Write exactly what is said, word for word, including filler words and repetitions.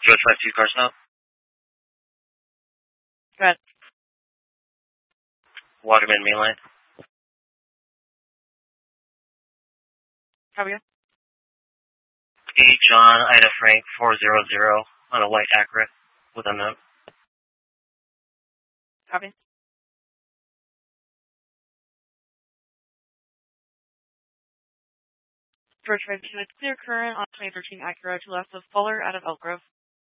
George five two car stop. Go ahead. Waterman mainline. Copy. eight John Ida Frank four zero zero on a white Acura with a note. Copy. George five two, it's clear current on twenty thirteen Acura to left of Fuller out of Elk Grove.